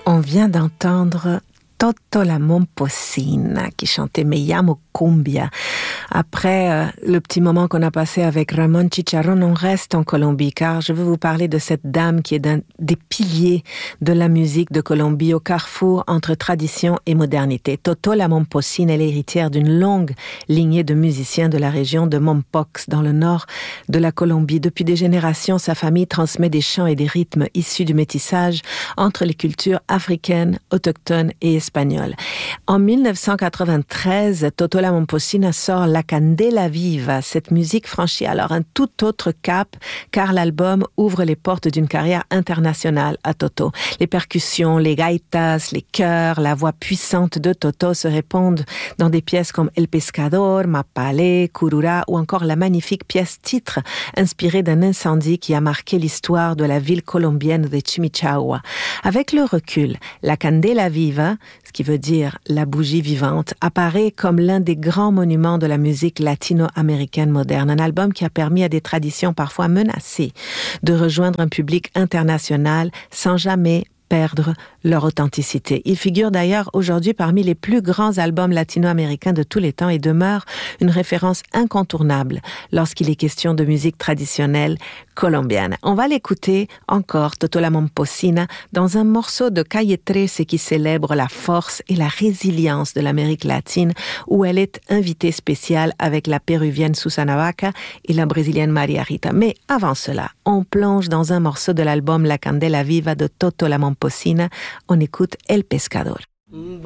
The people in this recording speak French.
On vient d'entendre Toto la Momposina qui chantait Me llamo Cumbia. Après le petit moment qu'on a passé avec Ramon Chicharrón, on reste en Colombie car je veux vous parler de cette dame qui est des piliers de la musique de Colombie au carrefour entre tradition et modernité. Toto la Momposina est l'héritière d'une longue lignée de musiciens de la région de Mompox dans le nord de la Colombie. Depuis des générations, sa famille transmet des chants et des rythmes issus du métissage entre les cultures africaines, autochtones et espagnoles. En 1993, Toto la Momposina sort La Candela Viva. Cette musique franchit alors un tout autre cap car l'album ouvre les portes d'une carrière internationale à Toto. Les percussions, les gaitas, les chœurs, la voix puissante de Toto se répandent dans des pièces comme El Pescador, Mapale, Curura ou encore la magnifique pièce titre inspirée d'un incendie qui a marqué l'histoire de la ville colombienne de Chimichagua. Avec le recul, La Candela Viva, ce qui veut dire la bougie vivante, apparaît comme l'un des grands monuments de la musique latino-américaine moderne. Un album qui a permis à des traditions parfois menacées de rejoindre un public international sans jamais perdre leur authenticité. Il figure d'ailleurs aujourd'hui parmi les plus grands albums latino-américains de tous les temps et demeure une référence incontournable lorsqu'il est question de musique traditionnelle colombienne. On va l'écouter encore, Toto la Momposina, dans un morceau de Calle 13 qui célèbre la force et la résilience de l'Amérique latine, où elle est invitée spéciale avec la péruvienne Susana Baca et la brésilienne Maria Rita. Mais avant cela, on plonge dans un morceau de l'album La Candela Viva de Toto la Momposina. On écoute El Pescador.